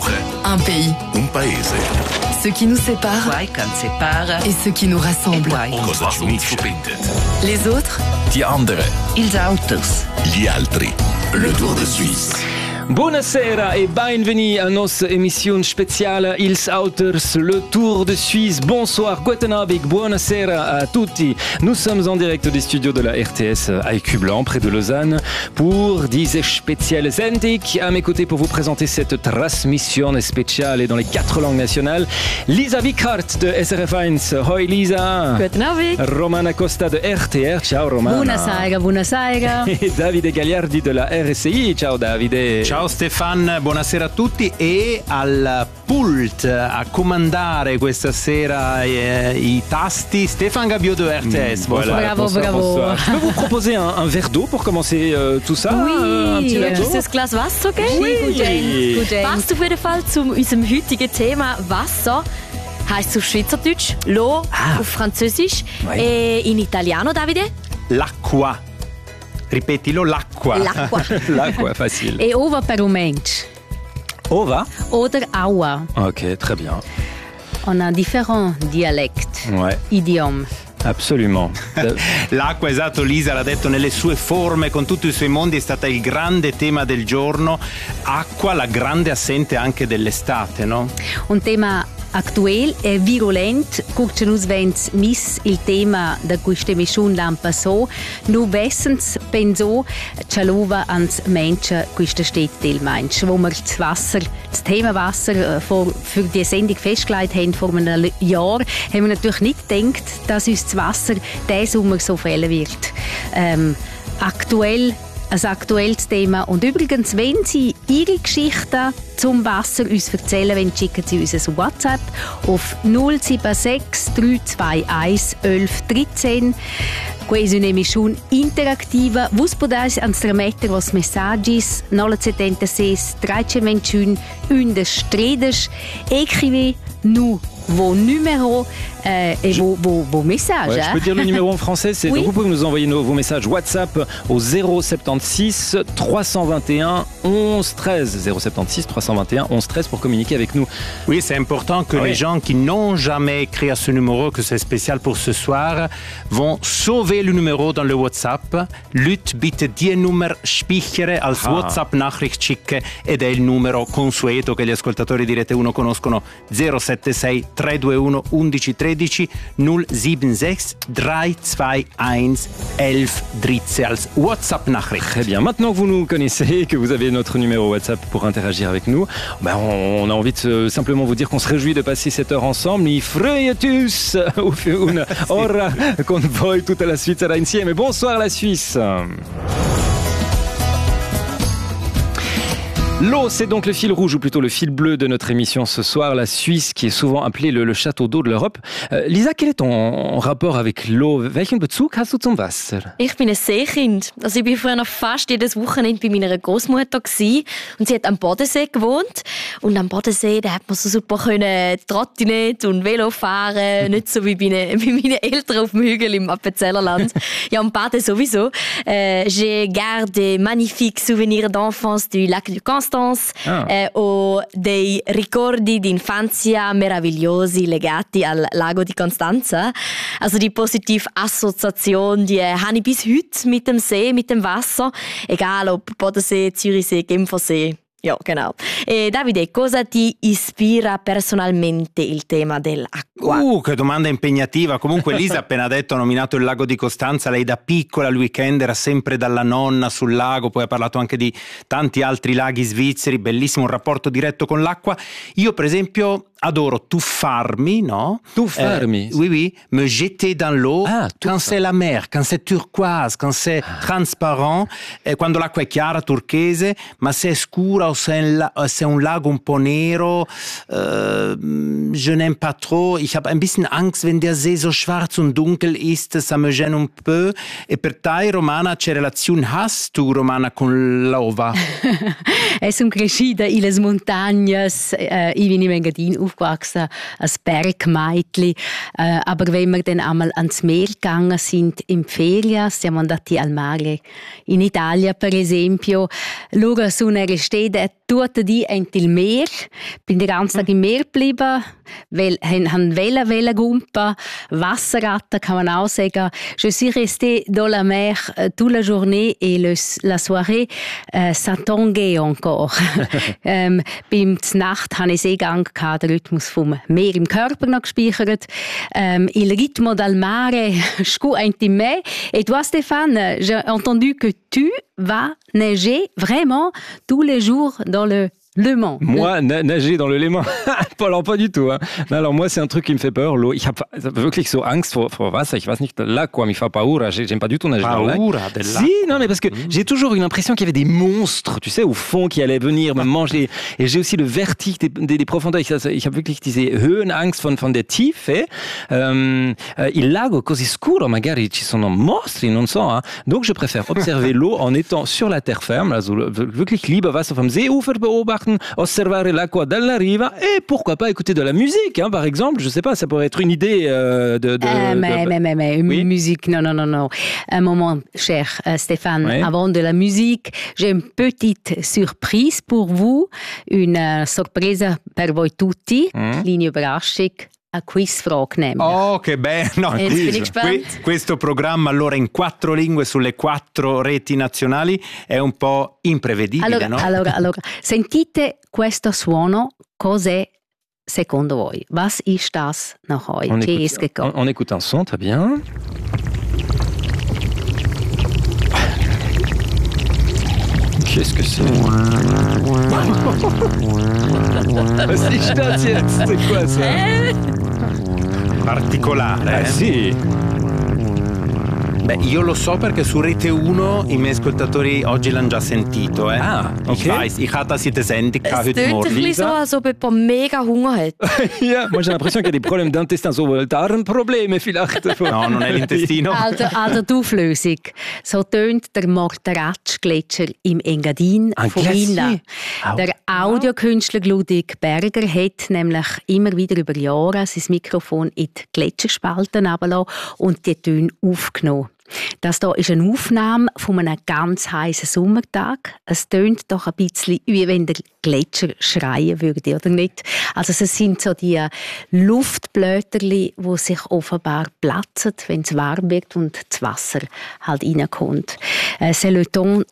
Woche. Un pays. Un paese. Ce qui nous sépare. Et ce qui nous rassemble. Cosa ci unisce. Les autres. Die andere. Ils autos. Gli altri. Le Tour de Suisse. Buonasera e benvenuti a nostra emissione speciale Ils Auters, le Tour de Suisse. Bonsoir, guten Abend, buonasera à tutti. Nous sommes en direct des studios de la RTS à Écublanc, près de Lausanne, pour diese spezielle Sendung. À mes côtés pour vous présenter cette transmission spéciale dans les 4 langues nationales, Lisa Wickhardt de SRF1. Hoi Lisa. Guten Abend. Romana Costa de RTR. Ciao Romana. Buonasera. E Davide Gagliardi della RSI. Ciao Davide. Ciao Stefan, buonasera a tutti e al pult a comandare questa sera i tasti Stéphane Gabiot de RTS. Voilà. Bravo. Je peux vous proposer un verre d'eau pour commencer tout ça? Oui, un petit verre d'eau? ist das Glas Wasser, okay? Oui. Gut. Passt auf jeden Fall zu unserem heutigen Thema Wasser. Heißt auf Schweizerdeutsch L'eau, auf Französisch, in Italiano, Davide? L'acqua. Ripetilo, l'acqua. L'acqua, facile. E ova per un mensch. Ova? Oder aua. Ok, très bien. On a différents dialectes, Ouais, idiomes. absolument. L'acqua, esatto, Lisa l'ha detto nelle sue forme, con tutti i suoi mondi, è stata il grande tema del giorno. Acqua, la grande assente anche dell'estate, no? Un tema aktuell e virulent, curce nus vents mis il tema da questa emissione l'anno passato, nu vessens penso cialova ans Menschen questa steht del Mensch, wo wir das Thema Wasser für die Sendung festgelegt haben vor einem Jahr, haben wir natürlich nicht gedacht, dass uns das Wasser diesen Sommer so fehlen wird. Ein aktuelles Thema. Und übrigens, wenn Sie Ihre Geschichten zum Wasser uns erzählen wollen, schicken Sie uns ein WhatsApp auf 076 321 11 13. Questa è un'emissione interattiva. Vos podais ans trametter vos messaggis 976 321 11 Écrivez nous vos numéros et vos messages. Ouais, je peux dire le numéro en français, c'est Oui. donc vous pouvez nous envoyer vos messages WhatsApp au 076 321 11 13. 076 321 11 13 pour communiquer avec nous. Oui, c'est important que les gens qui n'ont jamais écrit à ce numéro, que c'est spécial pour ce soir, vont sauver le numéro dans le WhatsApp. Leute, bitte die Nummer spichere als WhatsApp-Nachricht schicken ed è il numero consueto che gli ascoltatori di Rete 1 conoscono: 076 321 11 13 076 321 11 13 als WhatsApp-Nachricht. Très bien. Maintenant que vous nous connaissez, que vous avez notre numéro WhatsApp pour interagir avec nous, on a envie de simplement vous dire qu'on se réjouit de passer cette heure ensemble. Ich freue us auf una ora con voi tutta la Svizzera insieme. Bonsoir la Suisse. L'eau, c'est donc le fil rouge, ou plutôt le fil bleu de notre émission ce soir, la Suisse, qui est souvent appelée le château d'eau de l'Europe. Lisa, quel est ton rapport avec l'eau? Welchen Bezug hast du zum Wasser? Ich bin ein Seekind. Also ich war früher noch fast jedes Wochenende bei meiner Großmutter gsi und sie hat am Bodensee gewohnt. Und am Bodensee, da hat man so super Trottinett und Velo fahren, nicht so wie bei meinen Eltern auf dem Hügel im Appenzellerland. Ja, und baden sowieso. J'ai gardé magnifiques souvenirs d'enfance du lac du Constance. O dei ricordi di infanzia meravigliosi legati al lago di Constanza. Also die positive Assoziation, die habe ich bis heute mit dem See, mit dem Wasser. Egal ob Bodensee, Zürichsee, Genfersee. Ja, genau. Davide, cosa ti ispira personalmente il tema dell'acqua? Che domanda impegnativa. Comunque Lisa ha appena detto, ha nominato il lago di Costanza. Lei da piccola al weekend era sempre dalla nonna sul lago, poi ha parlato anche di tanti altri laghi svizzeri, bellissimo, un rapporto diretto con l'acqua. Io per esempio adoro tuffarmi, no? Tuffarmi? Oui, me jeter dans l'eau quand c'est la mer, quand c'est turquoise, quand c'est transparent, quando l'acqua è chiara, turchese, ma se è scura o se è un lago un po' nero, je n'aime pas trop. Ich habe ein bisschen Angst, wenn der See so schwarz und dunkel ist, ça me gêne un peu. E per te, Romana, che relazione hast tu, Romana, con l'ova? Es un crescita in les montagnas, i vini Mengadin aufgewachsen als Bergmeitli. Aber wenn wir dann einmal ans Meer gegangen sind in Ferien, siamo andati al mare in Italia per esempio, loro sono restate tutte die il Meer, bin den ganzen Tag im Meer geblieben, weil han Wellen gumpa, Wasserratten kann man auch sagen. Je suis restée dans la mer toute la journée et la soirée, ça tanguait encore. Beim Nacht hatte ich Seegang, den Rhythmus vom Meer im Körper noch gespeichert. Il ritmo dal mare, scu intime. Et toi, Stéphane, j'ai entendu que tu vas neiger vraiment tous les jours dans le Léman. Moi, nager dans le Léman? Alors, pas du tout. Hein. Alors, moi, c'est un truc qui me fait peur, l'eau. Ich habe wirklich so Angst vor Wasser. Ich weiß nicht, l'acqua mi fa paura. J'aime pas du tout nager dans le lac. Si, non, mais parce que j'ai toujours eu l'impression qu'il y avait des monstres, tu sais, au fond, qui allaient venir me manger. Et j'ai aussi le vertige des profondeurs. Ich habe wirklich diese Höhenangst von der Tiefe. Il lago così scuro, magari ci sono mostri, non so. Hein. Donc, je préfère observer l'eau en étant sur la terre ferme, also wirklich lieber Wasser vom Seeufer beobachten, osservare l'acqua dalla riva et pourquoi pas écouter de la musique, hein, par exemple. Je sais pas, ça pourrait être une idée mais musique, non. Un moment, cher Stéphane, oui. Avant de la musique, j'ai une petite surprise pour vous, une surprise per voi tutti, Linie Überraschung. A quizfrage nämlich. Oh, che bello! Jetzt bin ich gespannt. Questo programma allora in 4 lingue sulle 4 reti nazionali è un po' imprevedibile, no? Allora, sentite questo suono, cos'è secondo voi? Was ist das nach euch? On écoute un son, très bien. Qu'est-ce que c'est? Was ist das jetzt? C'est quoi ça? Particolare. Sì. Beh, io lo so perché su Rete 1 i miei ascoltatori oggi l'hanno già sentito. Ah, okay. Ich hatte das in der Sendung Es heute tönt ein Morgen. bisschen so, als ob jemand mega Hunger hat. Ja, moi j'ai l'impression qu'il y a des problèmes d'intestin, so Darmprobleme vielleicht. No, non è l'intestino. Also die Auflösung. So tönt der Morteratsch-Gletscher im Engadin von Vinda. Der Audiokünstler Ludwig Berger hat nämlich immer wieder über Jahre sein Mikrofon in die Gletscherspalten runtergelassen und die Töne aufgenommen. Das hier ist eine Aufnahme von einem ganz heißen Sommertag. Es tönt doch ein bisschen, wie wenn der Gletscher schreien würde, oder nicht? Also es sind so die Luftblätterli, die sich offenbar platzen, wenn es warm wird und das Wasser halt reinkommt. C'est le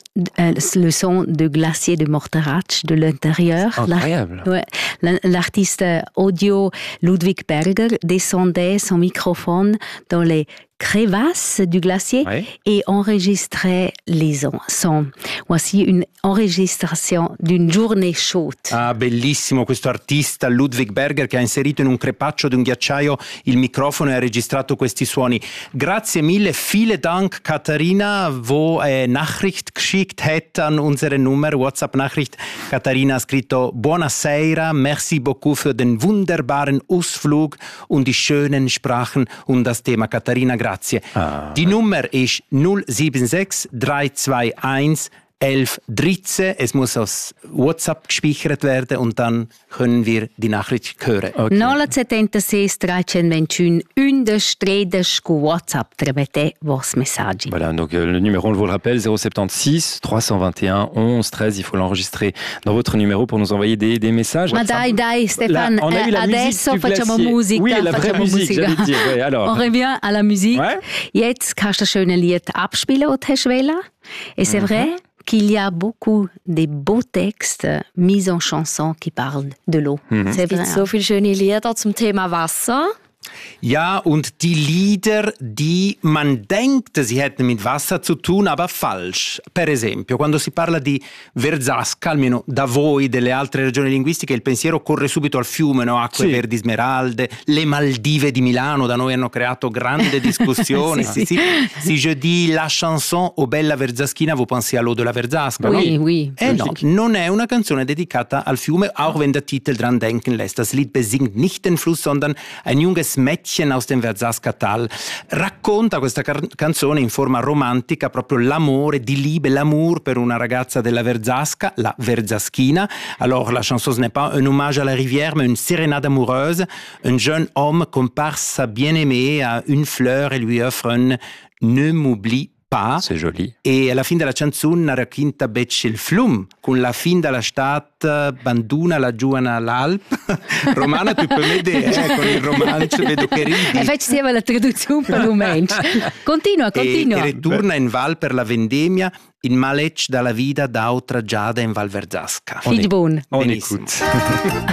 son de glacier de Morteratsch de l'intérieur. Incroyable. L'artiste audio Ludwig Berger descendait son microphone dans les crevasses du glacier et enregistrait les sons. Voici une enregistration d'une journée chaude. Ah, bellissimo questo artista Ludwig Berger che ha inserito in un crepaccio di un ghiacciaio il microfono e ha registrato questi suoni. Grazie mille, vielen Dank Katharina, wo Nachricht geschickt hat an unsere Nummer, WhatsApp-Nachricht. Katharina ha scritto Buonasera, merci beaucoup für den wunderbaren Ausflug und die schönen Sprachen und das Thema. Katharina, grazie. Die Nummer ist 076 321 1113. Es muss aus WhatsApp gespeichert werden und dann können wir die Nachricht hören. Okay. 076 321 1113 WhatsApp tramite vos messaggi. Voilà, donc le numéro, on le vous le rappelle, 076 321 11 13. Il faut l'enregistrer dans votre numéro pour nous envoyer des messages. Ma dai, Stéphane, on a eu la adesso facciamo glacier. musica. Oui, la vraie musique, j'allais dire. Ouais, alors. On revient à la musique. Ouais. Jetzt kannst du das schöne Lied abspielen, das du hast wollen. Et c'est vrai qu'il y a beaucoup de beaux textes mis en chanson qui parlent de l'eau. Es gibt so viele schöne Lieder zum Thema Wasser. Ja, und die Lieder, die man denkt, sie hätten mit Wasser zu tun, aber falsch. Per esempio, quando si parla di Verzasca, almeno da voi delle altre regioni linguistiche, il pensiero corre subito al fiume, no? Acque verdi smeralde, le Maldive di Milano, da noi hanno creato grande discussione. sì. Si je dis la chanson O Bella Verzaschina, vous pensez à l'eau de la Verzasca, oui, no? Oui. No, non è una canzone dedicata al fiume, auch wenn der Titel dran denken lässt. Das Lied besingt nicht den Fluss, sondern ein junges junges Mädchen aus dem Verzasca-Tal. Racconta questa canzone in forma romantica proprio l'amore di Liebe, l'amour per una ragazza della Verzasca, la Verzaschina. Alors la chanson ce n'est pas un hommage à la rivière mais une sérénade amoureuse. Un jeune homme compare sa bien-aimée à une fleur et lui offre un Ne m'oublie pas. C'est joli. E alla fine della canzone racconta becce il flum, con la fine della stat banduna la giovane all'Alp. Romana, tu puoi vedere, con il romanzo, vedo che ridi. Facci la traduzione per romanzo. Continua. E ritorna in Val per la vendemmia, in malec dalla vita d'autra giada in Val Verzasca. Figli buon. On écoute.